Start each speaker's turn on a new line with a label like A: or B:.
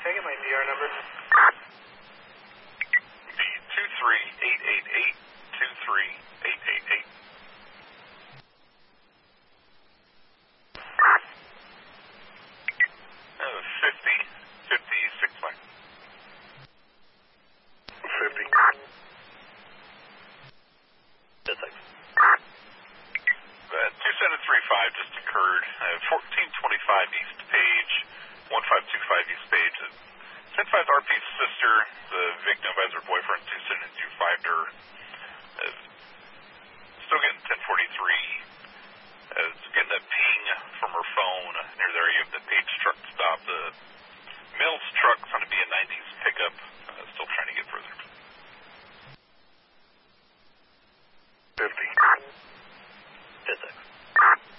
A: Can I get my DR number?
B: The 23888, 23888. 56 line.
A: 50.
C: That's like
B: 2735 just occurred. 1425 East Page, 1525 East Page. 10-5 RP's sister, the victim has her boyfriend, 272 her. Still getting 1043. Getting a ping from her phone.